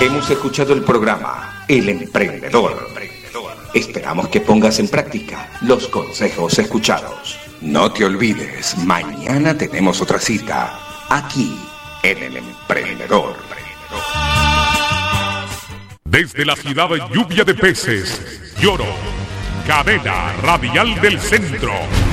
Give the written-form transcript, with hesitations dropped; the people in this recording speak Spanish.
Hemos escuchado el programa El Emprendedor. Esperamos que pongas en práctica los consejos escuchados. No te olvides, mañana tenemos otra cita, aquí en El Emprendedor. Desde la ciudad de Lluvia de Peces, Lloro, cadena radial del centro.